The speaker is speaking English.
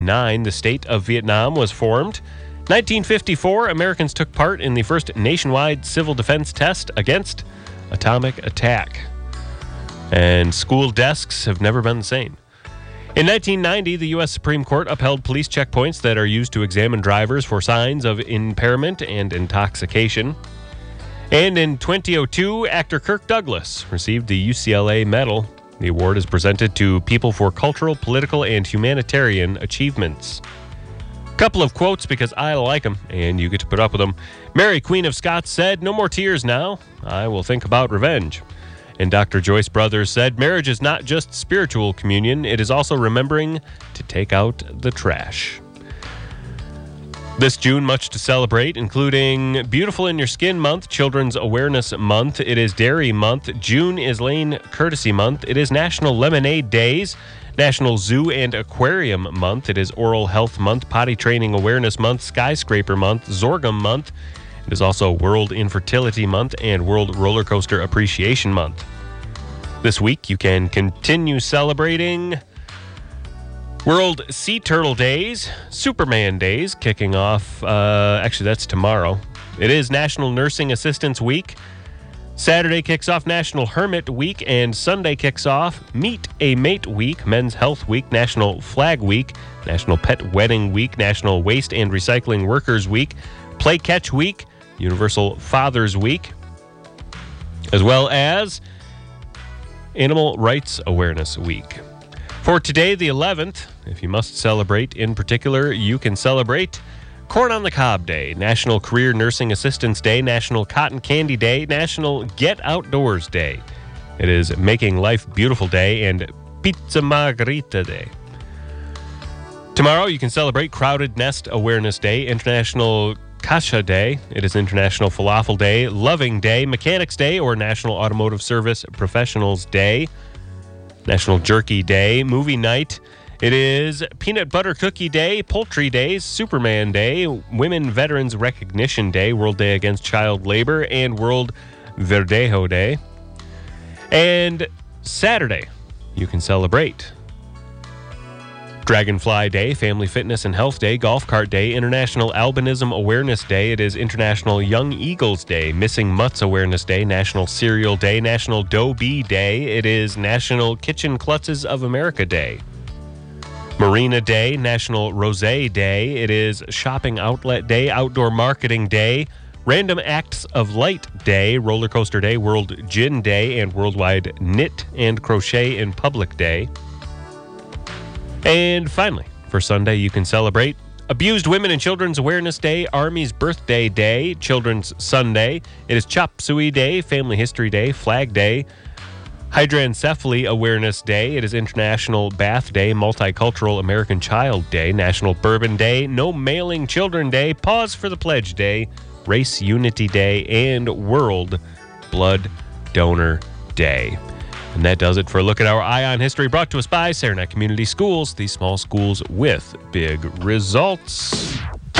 1949, the state of Vietnam was formed. 1954, Americans took part in the first nationwide civil defense test against atomic attack. And school desks have never been the same. In 1990, the U.S. Supreme Court upheld police checkpoints that are used to examine drivers for signs of impairment and intoxication. And in 2002, actor Kirk Douglas received the UCLA Medal. The award is presented to people for cultural, political, and humanitarian achievements. A couple of quotes because I like them, and you get to put up with them. Mary, Queen of Scots, said, "No more tears now. I will think about revenge." And Dr. Joyce Brothers said, "Marriage is not just spiritual communion, it is also remembering to take out the trash." This June, much to celebrate, including Beautiful in Your Skin Month, Children's Awareness Month. It is Dairy Month. June is Lane Courtesy Month. It is National Lemonade Days, National Zoo and Aquarium Month. It is Oral Health Month, Potty Training Awareness Month, Skyscraper Month, Sorghum Month. It is also World Infertility Month and World Roller Coaster Appreciation Month. This week, you can continue celebrating World Sea Turtle Days, Superman Days, kicking off, actually that's tomorrow. It is National Nursing Assistance Week. Saturday kicks off National Hermit Week, and Sunday kicks off Meet a Mate Week, Men's Health Week, National Flag Week, National Pet Wedding Week, National Waste and Recycling Workers Week, Play Catch Week, Universal Fathers Week, as well as Animal Rights Awareness Week. For today, the 11th, if you must celebrate in particular, you can celebrate Corn on the Cob Day, National Career Nursing Assistance Day, National Cotton Candy Day, National Get Outdoors Day. It is Making Life Beautiful Day and Pizza Margherita Day. Tomorrow, you can celebrate Crowded Nest Awareness Day, International Kasha Day. It is International Falafel Day, Loving Day, Mechanics Day, or National Automotive Service Professionals Day, National Jerky Day, Movie Night. It is Peanut Butter Cookie Day, Poultry Days, Superman Day, Women Veterans Recognition Day, World Day Against Child Labor, and World Verdejo Day. And Saturday, you can celebrate Dragonfly Day, Family Fitness and Health Day, Golf Cart Day, International Albinism Awareness Day. It is International Young Eagles Day, Missing Mutts Awareness Day, National Cereal Day, National Dough Bee Day. It is National Kitchen Klutzes of America Day. Marina Day, National Rosé Day. It is Shopping Outlet Day, Outdoor Marketing Day, Random Acts of Light Day, Roller Coaster Day, World Gin Day, and Worldwide Knit and Crochet in Public Day. And finally, for Sunday, you can celebrate Abused Women and Children's Awareness Day, Army's Birthday Day, Children's Sunday. It is Chop Suey Day, Family History Day, Flag Day, Hydrancephaly Awareness Day. It is International Bath Day, Multicultural American Child Day, National Bourbon Day, No Mailing Children Day, Pause for the Pledge Day, Race Unity Day, and World Blood Donor Day. And that does it for a look at our Eye on History, brought to us by Saranac Community Schools, the small schools with big results.